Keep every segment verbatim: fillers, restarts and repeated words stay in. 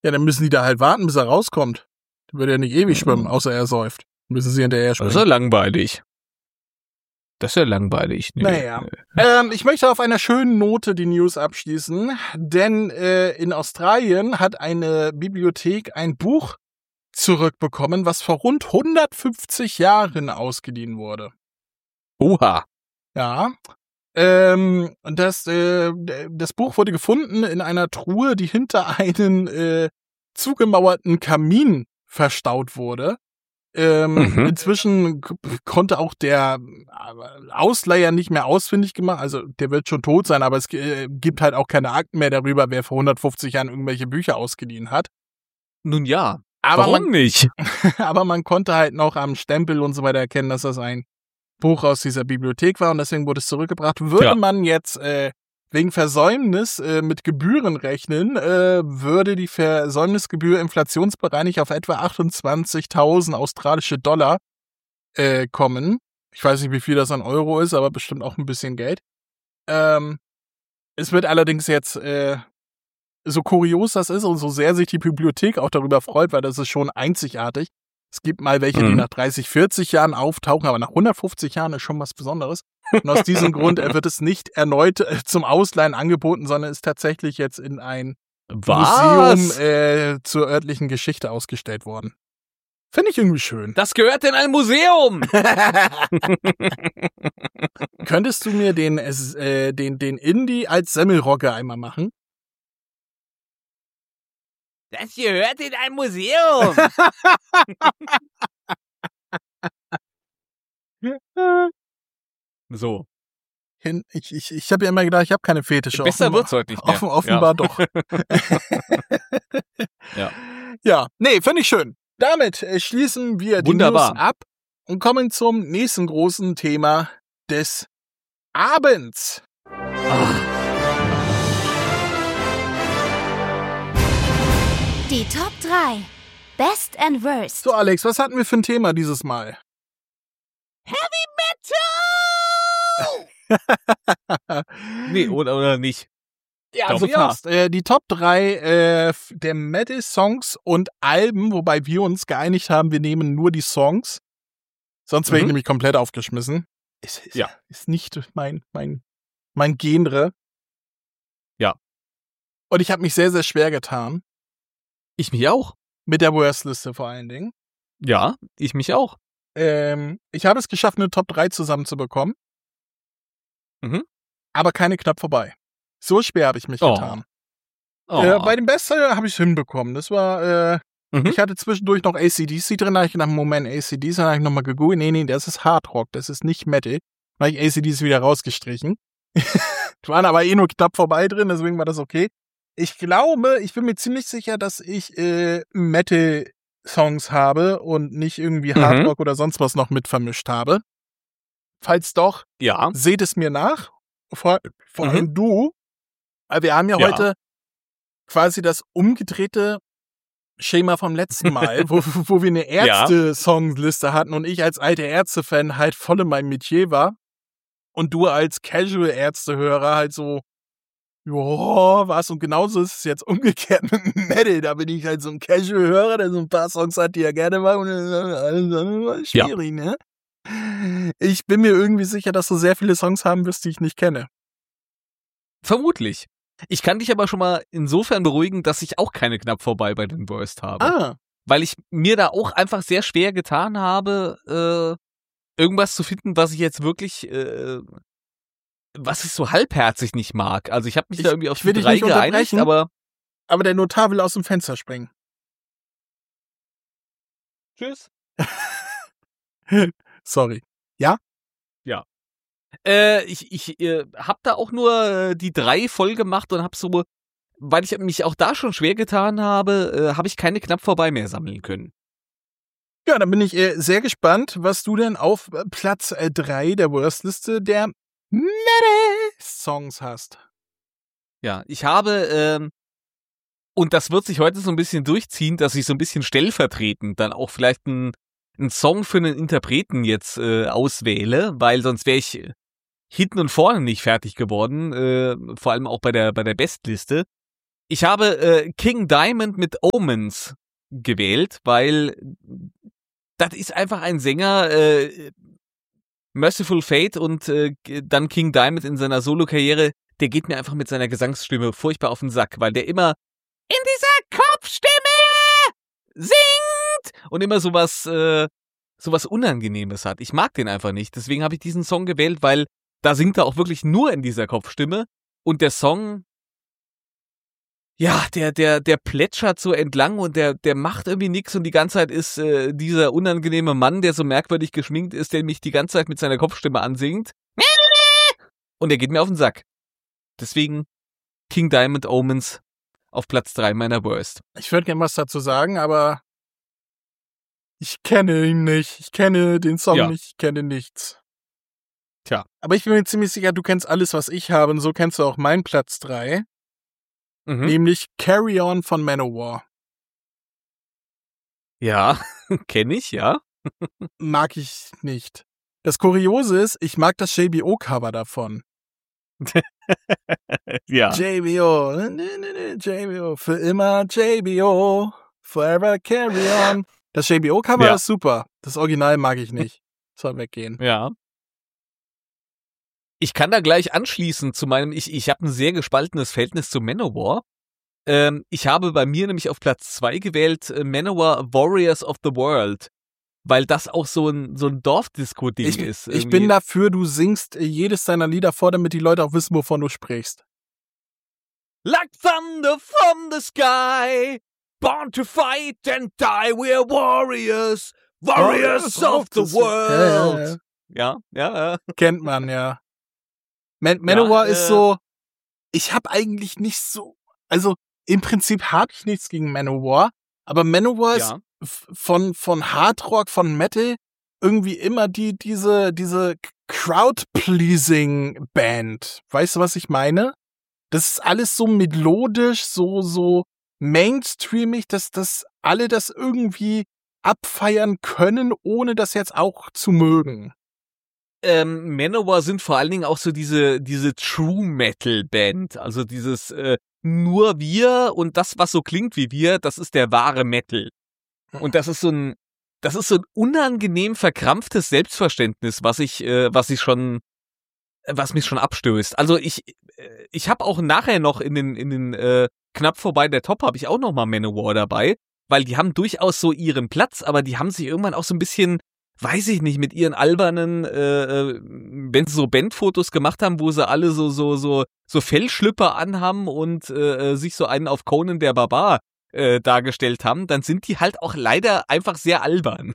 Ja, dann müssen die da halt warten, bis er rauskommt. Der würde ja nicht ewig schwimmen, außer er säuft. Müssen sie hinterher springen. Das ist ja langweilig. Das ist ja langweilig. Nee, naja. Nee. Ähm, ich möchte auf einer schönen Note die News abschließen, denn äh, in Australien hat eine Bibliothek ein Buch zurückbekommen, was vor rund hundertfünfzig Jahren ausgeliehen wurde. Oha. Ja. Ähm, das, äh, das Buch wurde gefunden in einer Truhe, die hinter einen äh, zugemauerten Kamin verstaut wurde. Ähm, mhm. Inzwischen k- konnte auch der Ausleiher nicht mehr ausfindig gemacht, also der wird schon tot sein, aber es äh, gibt halt auch keine Akten mehr darüber, wer vor hundertfünfzig Jahren irgendwelche Bücher ausgeliehen hat. Nun ja, aber warum man, nicht? Aber man konnte halt noch am Stempel und so weiter erkennen, dass das ein Buch aus dieser Bibliothek war und deswegen wurde es zurückgebracht. Würde ja. man jetzt äh, wegen Versäumnis äh, mit Gebühren rechnen, äh, würde die Versäumnisgebühr inflationsbereinigt auf etwa achtundzwanzigtausend australische Dollar äh, kommen. Ich weiß nicht, wie viel das an Euro ist, aber bestimmt auch ein bisschen Geld. Ähm, es wird allerdings jetzt, äh, so kurios das ist und so sehr sich die Bibliothek auch darüber freut, weil das ist schon einzigartig. Es gibt mal welche, mhm. die nach dreißig, vierzig Jahren auftauchen, aber nach hundertfünfzig Jahren ist schon was Besonderes. Und aus diesem Grund wird es nicht erneut zum Ausleihen angeboten, sondern ist tatsächlich jetzt in ein was? Museum äh, zur örtlichen Geschichte ausgestellt worden. Finde ich irgendwie schön. Das gehört in ein Museum! Könntest du mir den, äh, den, den Indie als Semmelrogge einmal machen? Das gehört in ein Museum! So. Ich, ich, ich habe ja immer gedacht, ich habe keine Fetische. Besser offenbar, wird's heute nicht mehr. Offen, offenbar ja. doch. ja. Ja, nee, finde ich schön. Damit äh, schließen wir Wunderbar. die News ab und kommen zum nächsten großen Thema des Abends. Ach. Die Top drei. Best and Worst. So, Alex, was hatten wir für ein Thema dieses Mal? Heavy Metal! nee, oder, oder nicht? Ja, also ja. fast. Äh, die Top drei äh, der Metal-Songs und Alben, wobei wir uns geeinigt haben, wir nehmen nur die Songs. Sonst wäre mhm. ich nämlich komplett aufgeschmissen. Ist, ist, ja. ist nicht mein, mein, mein Genre. Ja. Und ich habe mich sehr, sehr schwer getan. Ich mich auch. Mit der Worst-Liste vor allen Dingen. Ja, ich mich auch. Ähm, ich habe es geschafft, eine Top drei zusammenzubekommen. Mhm. Aber keine knapp vorbei. So schwer habe ich mich oh. getan. Oh. Äh, bei dem Bestseller habe ich es hinbekommen. Das war, äh, mhm. ich hatte zwischendurch noch A C D C drin, da habe ich gedacht, Moment, A C D C, dann habe ich nochmal gegoogelt. Nee, nee, das ist Hard Rock, das ist nicht Metal. Dann habe ich A C D C wieder rausgestrichen. Die waren aber eh nur knapp vorbei drin, deswegen war das okay. Ich glaube, ich bin mir ziemlich sicher, dass ich äh, Metal-Songs habe und nicht irgendwie Hard Rock mhm. oder sonst was noch mit vermischt habe. Falls doch, ja. seht es mir nach. Vor, vor allem mhm. du. Aber wir haben ja, ja heute quasi das umgedrehte Schema vom letzten Mal, wo, wo wir eine Ärzte-Songliste hatten und ich als alter Ärzte-Fan halt voll in meinem Metier war. Und du als Casual-Ärzte-Hörer halt so, joa, was? Und genauso ist es jetzt umgekehrt mit Metal. Da bin ich halt so ein Casual-Hörer, der so ein paar Songs hat, die er gerne mag. Und das ist schwierig, ja. ne? Ich bin mir irgendwie sicher, dass du sehr viele Songs haben wirst, die ich nicht kenne. Vermutlich. Ich kann dich aber schon mal insofern beruhigen, dass ich auch keine knapp vorbei bei den Worst habe. Ah. Weil ich mir da auch einfach sehr schwer getan habe, äh, irgendwas zu finden, was ich jetzt wirklich, äh, was ich so halbherzig nicht mag. Also ich habe mich ich, da irgendwie auf die drei geeinigt, aber... Aber der Notar will aus dem Fenster springen. Tschüss. Sorry. Ja? Ja. Äh, ich ich äh, hab da auch nur äh, die drei voll gemacht und hab so, weil ich mich auch da schon schwer getan habe, äh, habe ich keine knapp vorbei mehr sammeln können. Ja, dann bin ich äh, sehr gespannt, was du denn auf Platz äh, drei der Worst-Liste der Metal-Songs hast. Ja, ich habe, ähm, und das wird sich heute so ein bisschen durchziehen, dass ich so ein bisschen stellvertretend dann auch vielleicht ein einen Song für einen Interpreten jetzt äh, auswähle, weil sonst wäre ich hinten und vorne nicht fertig geworden, äh, vor allem auch bei der bei der Bestliste. Ich habe äh, King Diamond mit Omens gewählt, weil das ist einfach ein Sänger, äh, Merciful Fate und äh, dann King Diamond in seiner Solo-Karriere, der geht mir einfach mit seiner Gesangsstimme furchtbar auf den Sack, weil der immer in dieser Kopfstimme singt und immer sowas, äh, sowas Unangenehmes hat. Ich mag den einfach nicht, deswegen habe ich diesen Song gewählt, weil da singt er auch wirklich nur in dieser Kopfstimme und der Song, ja, der, der, der plätschert so entlang und der, der macht irgendwie nix und die ganze Zeit ist äh, dieser unangenehme Mann, der so merkwürdig geschminkt ist, der mich die ganze Zeit mit seiner Kopfstimme ansingt. Und der geht mir auf den Sack. Deswegen King Diamond Omens auf Platz drei meiner Worst. Ich würde gerne was dazu sagen, aber ich kenne ihn nicht. Ich kenne den Song Ja. nicht. Ich kenne nichts. Tja. Aber ich bin mir ziemlich sicher, du kennst alles, was ich habe und so kennst du auch meinen Platz drei. Mhm. Nämlich Carry On von Manowar. Ja, kenne ich, ja. Mag ich nicht. Das Kuriose ist, ich mag das J B O-Cover davon. Ja. J B O, ne, ne, ne, J B O, für immer J B O, forever carry on. Das J B O-Cover Ja. ist super. Das Original mag ich nicht. Soll weggehen. Ja. Ich kann da gleich anschließen zu meinem, ich, ich habe ein sehr gespaltenes Verhältnis zu Manowar. Ähm, ich habe bei mir nämlich auf Platz zwei gewählt äh, Manowar Warriors of the World, weil das auch so ein, so ein Dorfdisco-Ding Ich, ist. ich irgendwie. bin dafür, du singst jedes deiner Lieder vor, damit die Leute auch wissen, wovon du sprichst. Like thunder from the sky, born to fight and die, we're warriors, warriors of the world. Ja, ja, ja. Kennt man, ja. Man Manowar Ja, ist äh, so, ich habe eigentlich nicht so, also im Prinzip habe ich nichts gegen Manowar, aber Manowar ist Ja. f- von, von Hardrock, von Metal irgendwie immer die, diese, diese Crowd-Pleasing-Band. Weißt du, was ich meine? Das ist alles so melodisch, so, so mainstreamig, dass, dass alle das irgendwie abfeiern können, ohne das jetzt auch zu mögen. Ähm, Manowar sind vor allen Dingen auch so diese, diese True Metal Band, also dieses äh, nur wir und das, was so klingt wie wir, das ist der wahre Metal. Und das ist so ein, das ist so ein unangenehm verkrampftes Selbstverständnis, was ich, äh, was ich schon, was mich schon abstößt. Also ich, äh, ich habe auch nachher noch in den, in den äh, knapp vorbei der Top habe ich auch noch mal Manowar dabei, weil die haben durchaus so ihren Platz, aber die haben sich irgendwann auch so ein bisschen, weiß ich nicht, mit ihren albernen, äh, wenn sie so Bandfotos gemacht haben, wo sie alle so so so so Fellschlüpper anhaben und äh, sich so einen auf Conan der Barbar äh, dargestellt haben, dann sind die halt auch leider einfach sehr albern.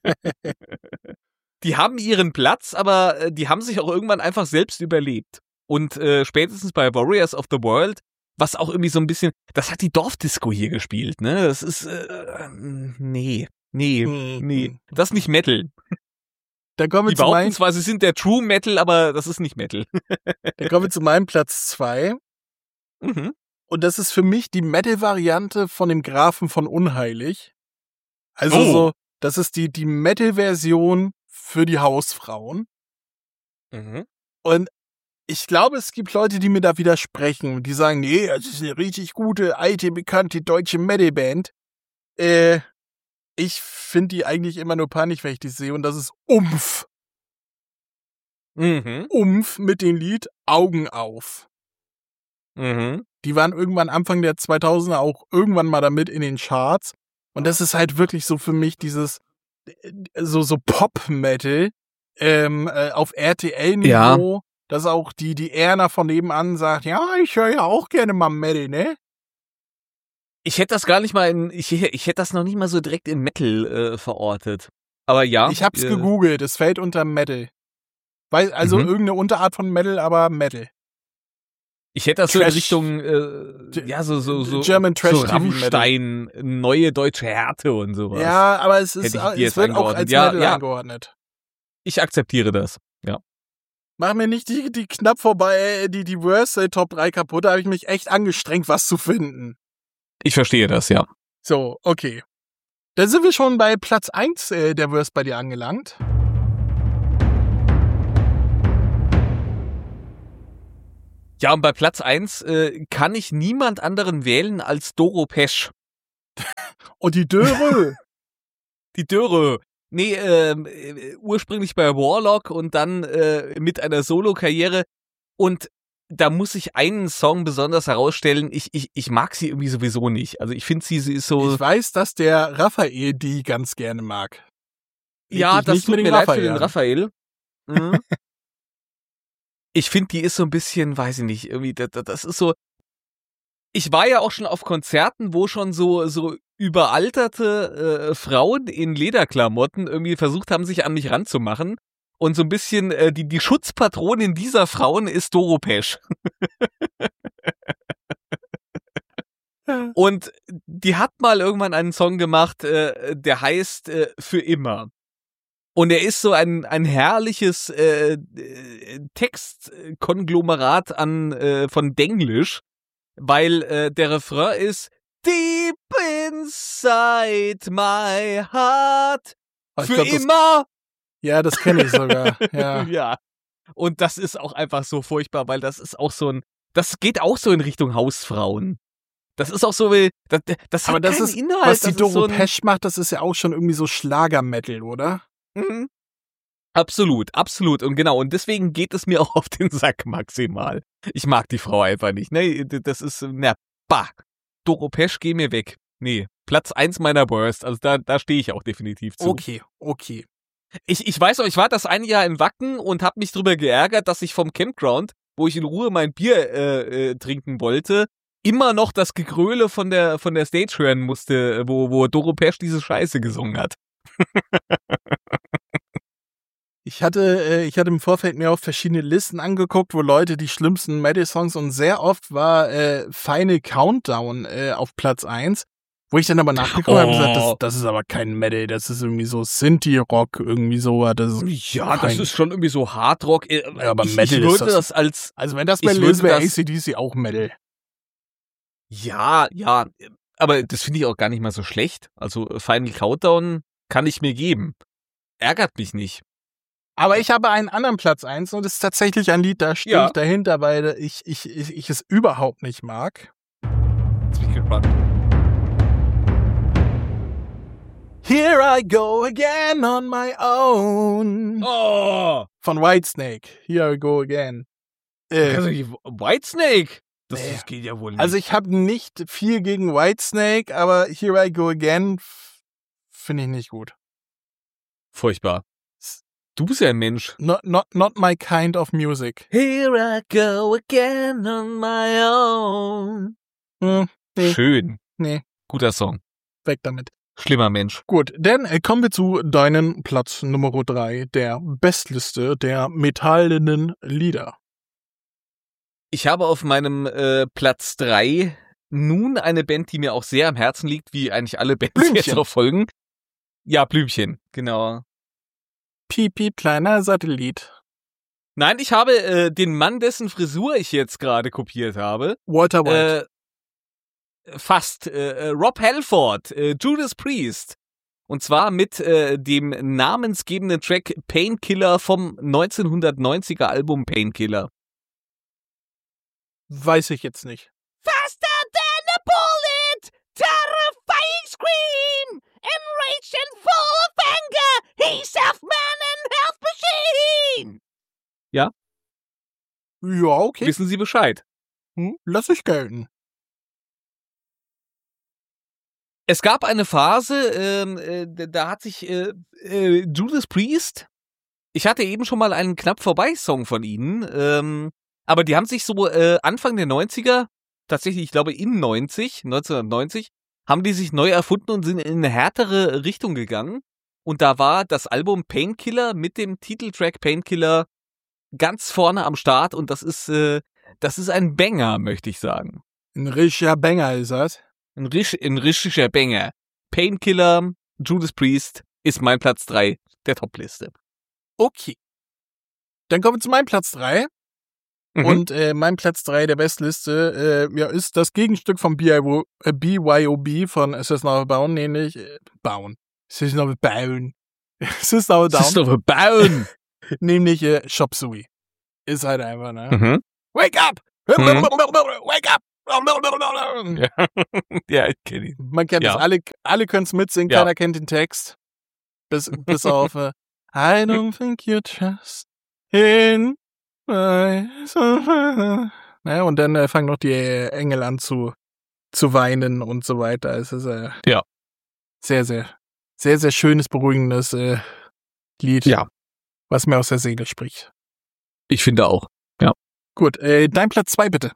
Die haben ihren Platz, aber äh, die haben sich auch irgendwann einfach selbst überlebt. Und äh, spätestens bei Warriors of the World, was auch irgendwie so ein bisschen, das hat die Dorfdisco hier gespielt, ne? Das ist, äh, nee, nee, nee, das ist nicht Metal. Dann kommen wir Die zu behaupten meinem, zwar, sie sind der True Metal, aber das ist nicht Metal. dann kommen wir zu meinem Platz zwei. Mhm. Und das ist für mich die Metal-Variante von dem Grafen von Unheilig. Also Oh. so, das ist die, die Metal-Version für die Hausfrauen. Mhm. Und ich glaube, es gibt Leute, die mir da widersprechen und die sagen, nee, das ist eine richtig gute, alte, bekannte deutsche Metal-Band. Äh, ich finde die eigentlich immer nur peinlich, wenn ich die sehe. Und das ist Umf. Mhm. Umf mit dem Lied Augen auf. Mhm. Die waren irgendwann Anfang der zweitausender auch irgendwann mal damit in den Charts. Und das ist halt wirklich so für mich dieses, so, so Pop-Metal, ähm, äh, auf R T L-Niveau, dass auch die, die Erna von nebenan sagt, ja, ich höre ja auch gerne mal Metal, ne? Ich hätte das gar nicht mal in, ich, ich hätte das noch nicht mal so direkt in Metal äh, verortet. Aber ja. Ich hab's äh, gegoogelt, es fällt unter Metal. Weil, also Mhm. irgendeine Unterart von Metal, aber Metal. Ich hätte das so in Trash- Richtung, äh, ja, so, so, so, German Trash so T V Metal. Rammstein, neue deutsche Härte und sowas. Ja, aber es ist, Hätte ich die es jetzt wird auch eingeordnet. als Ja, Metal ja. eingeordnet. Ich akzeptiere das. Ja. Mach mir nicht die, die knapp vorbei, die, die Worst Top drei kaputt, da habe ich mich echt angestrengt, was zu finden. Ich verstehe das, ja. So, okay. Dann sind wir schon bei Platz eins äh, der Worst bei dir angelangt. Ja, und bei Platz eins äh, kann ich niemand anderen wählen als Doro Pesch. Und die Döre. Die Döre. Nee, ähm, äh, ursprünglich bei Warlock und dann äh, mit einer Solo-Karriere. Und da muss ich einen Song besonders herausstellen. Ich, ich, ich mag sie irgendwie sowieso nicht. Also ich finde sie, sie ist so... Ich weiß, dass der Raphael die ganz gerne mag. Ja, Leg dich das nicht tut mit mir dem leid für Raphael den an. Raphael. Mhm. Ich finde, die ist so ein bisschen, weiß ich nicht, irgendwie, das, das ist so... Ich war ja auch schon auf Konzerten, wo schon so so überalterte äh, Frauen in Lederklamotten irgendwie versucht haben, sich an mich ranzumachen. Und so ein bisschen äh, die die Schutzpatronin dieser Frauen ist Doro Pesch. Und die hat mal irgendwann einen Song gemacht, äh, der heißt äh, Für immer. Und er ist so ein ein herrliches äh, äh, Textkonglomerat an äh, von Denglisch, weil äh, der Refrain ist Deep inside my heart. Oh, ich Für glaub, das- immer. Ja, das kenne ich sogar. Ja. Ja. Und das ist auch einfach so furchtbar, weil das ist auch so ein, das geht auch so in Richtung Hausfrauen. Das ist auch so, wie, das, das Aber hat das keinen ist, Inhalt. was die das ist Doro so ein, Pesch macht, das ist ja auch schon irgendwie so Schlagermetal, oder? Mhm. Absolut, absolut. Und genau, und deswegen geht es mir auch auf den Sack maximal. Ich mag die Frau einfach nicht. Nee, das ist, na, bah. Doro Pesch, geh mir weg. Nee, Platz eins meiner Worst. Also da, da stehe ich auch definitiv zu. Okay, okay. Ich, ich weiß auch, ich war das eine Jahr in Wacken und habe mich drüber geärgert, dass ich vom Campground, wo ich in Ruhe mein Bier äh, äh, trinken wollte, immer noch das Gegröle von der von der Stage hören musste, wo, wo Doro Pesch diese Scheiße gesungen hat. Ich hatte, äh, ich hatte im Vorfeld mir auch verschiedene Listen angeguckt, wo Leute die schlimmsten Metal-Songs, und sehr oft war äh, Final Countdown äh, auf Platz eins, wo ich dann aber nachgeguckt habe und gesagt, das, das ist aber kein Metal, das ist irgendwie so Synthie-Rock, irgendwie so. Das ist Ja, das kein- ist schon irgendwie so Hardrock. Äh, Ja, aber ich, Metal ich ist würde das- das als, Also wenn das Ich Metal würde ist, wäre das- A C D C auch Metal. ja, ja, aber das finde ich auch gar nicht mal so schlecht. Also Final Countdown kann ich mir geben. Ärgert mich nicht. Aber ich habe einen anderen Platz eins, und das ist tatsächlich ein Lied, da stehe Ja. ich dahinter, weil ich, ich, ich, ich es überhaupt nicht mag. Jetzt bin ich gespannt. Here I go again on my own. Oh! Von Whitesnake. Here I go again. Äh, Also, Whitesnake? Das, Nee. das geht ja wohl nicht. also ich habe nicht viel gegen Whitesnake, aber Here I go again f- finde ich nicht gut. furchtbar. Du bist ja ein Mensch. Not, not, not my kind of music. Here I go again on my own. Hm, nee, Schön. nee, Guter Song. weg damit. Schlimmer Mensch. Gut, dann äh, kommen wir zu deinem Platz Nummer drei der Bestliste der metallenen Lieder. Ich habe auf meinem äh, Platz drei nun eine Band, die mir auch sehr am Herzen liegt, wie eigentlich alle Bands Blümchen. jetzt noch folgen. Ja, Blümchen, genau. Piep, piep, kleiner Satellit. Nein, ich habe äh, den Mann, dessen Frisur ich jetzt gerade kopiert habe, Walter White. äh, fast, äh, Rob Halford, äh, Judas Priest. Und zwar mit äh, dem namensgebenden Track Painkiller vom neunzehnhundertneunziger Album Painkiller. Weiß ich jetzt nicht. Faster than a bullet, terrifying scream, enraged and full of anger, he's half man and half machine. Ja, okay. Wissen Sie Bescheid? Hm, lass ich gelten. Es gab eine Phase, ähm, äh, da hat sich äh, äh, Judas Priest, ich hatte eben schon mal einen knapp vorbei Song von ihnen, ähm, aber die haben sich so äh, Anfang der neunziger, tatsächlich, ich glaube in neunzig, neunzehnhundertneunzig, haben die sich neu erfunden und sind in eine härtere Richtung gegangen. Und da war das Album Painkiller mit dem Titeltrack Painkiller ganz vorne am Start, und das ist, äh, das ist ein Banger, möchte ich sagen. Ein richtiger Banger ist das. Ein, risch, ein richtiger Banger. Painkiller, Judas Priest ist mein Platz drei der Topliste. Okay. Dann kommen wir zu meinem Platz drei. Mhm. Und äh, mein Platz drei der Bestliste äh, ja, ist das Gegenstück von B Y O B von System of a Down, nämlich äh, Bauen. System of a Down. System of a Das ist Down. doch verbauen. Nämlich äh, Chop Suey. Ist halt einfach, ne? Mhm. Wake up! Wake up! Ja, ja ich kenne ihn. Man kennt Ja. es, alle, alle können es mitsingen, Ja. keiner kennt den Text. Bis, bis auf äh, I don't think you trust in my soul. Ne, und dann äh, fangen noch die äh, Engel an zu, zu weinen und so weiter. Es ist äh, Ja. sehr, sehr, sehr, sehr schönes, beruhigendes äh, Lied, Ja. was mir aus der Seele spricht. Ich finde auch. Gut, äh, dein Platz zwei bitte.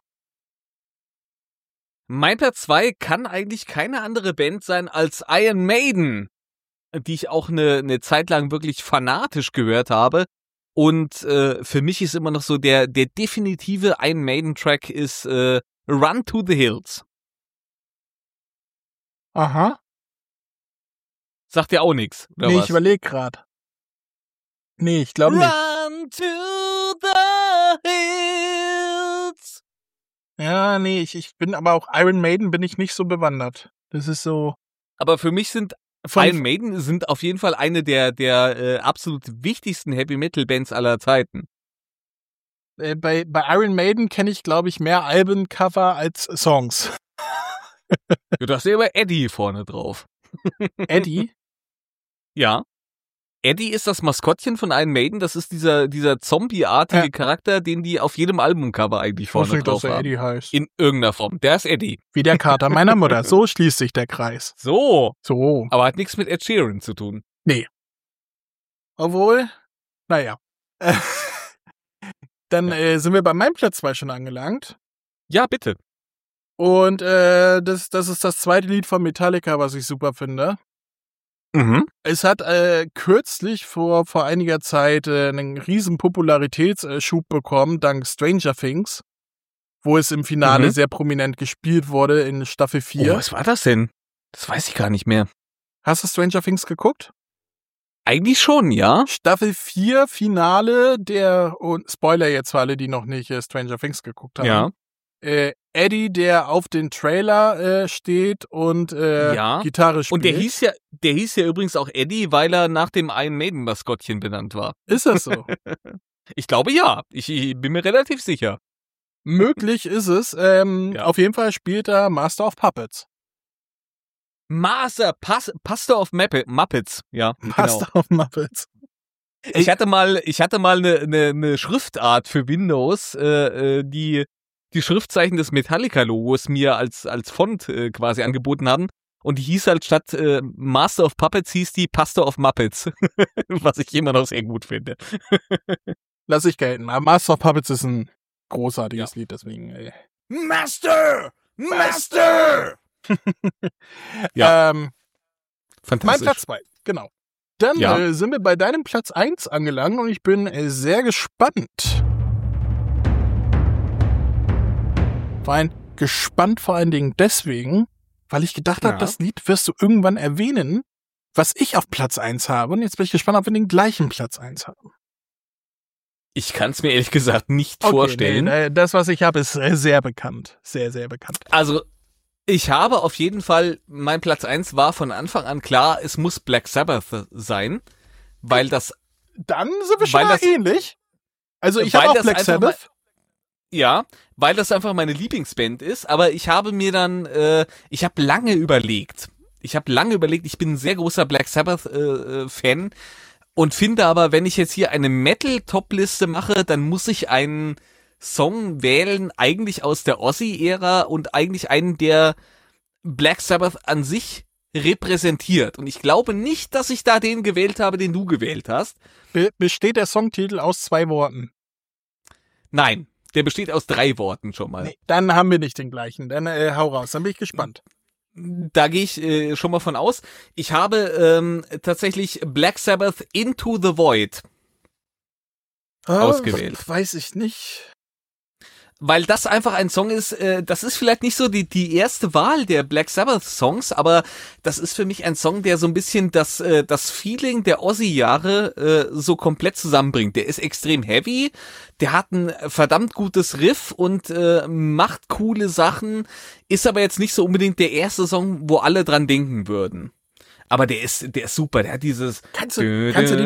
Mein Platz zwei kann eigentlich keine andere Band sein als Iron Maiden, die ich auch eine, eine Zeit lang wirklich fanatisch gehört habe. Und äh, für mich ist immer noch so der, der definitive Iron Maiden-Track ist äh, Run to the Hills. Aha. Sagt dir auch nichts, oder Nee, was? ich überlege gerade. Nee, ich glaube nicht. Run to the Hills. Ja, nee, ich, ich bin aber auch Iron Maiden bin ich nicht so bewandert. Das ist so Aber für mich sind von, Iron Maiden sind auf jeden Fall eine der, der äh, absolut wichtigsten Heavy-Metal-Bands aller Zeiten. äh, bei, bei Iron Maiden kenne ich, glaube ich, mehr Albencover als Songs. Du hast ja aber Eddie vorne drauf. Eddie? Ja. Eddie ist das Maskottchen von Iron Maiden. Das ist dieser, dieser zombieartige Ja. Charakter, den die auf jedem Albumcover eigentlich vorne Wusste ich, dass drauf er haben. Eddie heißt. In irgendeiner Form. Der ist Eddie. Wie der Kater meiner Mutter. So schließt sich der Kreis. So. So. Aber hat nichts mit Ed Sheeran zu tun. Obwohl, naja. Dann äh, sind wir bei meinem Platz zwei schon angelangt. Ja, bitte. Und äh, das, das ist das zweite Lied von Metallica, was ich super finde. Mhm. Es hat äh, kürzlich vor, vor einiger Zeit äh, einen riesen Popularitätsschub bekommen, dank Stranger Things, wo es im Finale Mhm. sehr prominent gespielt wurde in Staffel Oh, vier. was war das denn? Das weiß ich gar nicht mehr. Hast du Stranger Things geguckt? Eigentlich schon, ja. Staffel vier Finale der, und Spoiler jetzt für alle, die noch nicht äh, Stranger Things geguckt haben. Ja. Äh, Eddie, der auf den Trailer äh, steht und äh, Ja. Gitarre spielt. Und der hieß ja, der hieß ja übrigens auch Eddie, weil er nach dem Iron Maiden Maskottchen benannt war. Ist das so? Ich glaube ja. Ich, ich bin mir relativ sicher. Möglich ist es. Ähm, Ja. Auf jeden Fall spielt er Master of Puppets. Master, Pass, Pastor of Muppe- Muppets, ja. Master of Muppets. Genau. Ich hatte mal, ich hatte mal eine, eine, eine Schriftart für Windows, äh, äh, die die Schriftzeichen des Metallica-Logos mir als als Font äh, quasi angeboten haben. Und die hieß halt statt äh, Master of Puppets hieß die Pastor of Muppets, was ich immer noch sehr gut finde. Lass ich gelten. Aber Master of Puppets ist ein großartiges Lied, deswegen. Ey. Master, Master. Ja. Ähm, mein Fantastisch. Platz zwei, genau. Dann Ja. äh, sind wir bei deinem Platz eins angelangt und ich bin äh, sehr gespannt. Vor allem gespannt vor allen Dingen deswegen, weil ich gedacht habe, Ja. das Lied wirst du irgendwann erwähnen, was ich auf Platz eins habe. Und jetzt bin ich gespannt, ob wir den gleichen Platz eins haben. Ich kann es mir ehrlich gesagt nicht Okay, vorstellen. Nee, äh, das, was ich habe, ist äh, sehr bekannt. Sehr, sehr bekannt. Also, ich habe auf jeden Fall, mein Platz eins war von Anfang an klar, es muss Black Sabbath sein, weil das, Dann sind wir schon Weil mal das- ähnlich. Also ich weil habe auch das Black einfach Sabbath. ja, weil das einfach meine Lieblingsband ist, aber ich habe mir dann, äh, ich habe lange überlegt. Ich habe lange überlegt, ich bin ein sehr großer Black Sabbath-Fan äh, und finde aber, wenn ich jetzt hier eine Metal-Top-Liste mache, dann muss ich einen Song wählen, eigentlich aus der Ozzy-Ära und eigentlich einen, der Black Sabbath an sich repräsentiert. Und ich glaube nicht, dass ich da den gewählt habe, den du gewählt hast. Be besteht der Songtitel aus zwei Worten? Nein, der besteht aus drei Worten schon mal. Nee, dann haben wir nicht den gleichen. Dann äh, hau raus, dann bin ich gespannt. Da gehe ich äh, schon mal von aus. Ich habe ähm, tatsächlich Black Sabbath Into the Void ausgewählt. Oh, weiß ich nicht. Weil das einfach ein Song ist, äh, das ist vielleicht nicht so die, die erste Wahl der Black Sabbath Songs, aber das ist für mich ein Song, der so ein bisschen das, äh, das Feeling der Ozzy-Jahre äh, so komplett zusammenbringt. Der ist extrem heavy, der hat ein verdammt gutes Riff und äh, macht coole Sachen, ist aber jetzt nicht so unbedingt der erste Song, wo alle dran denken würden. Aber der ist, der ist super, der hat dieses Kannst du, kannst du den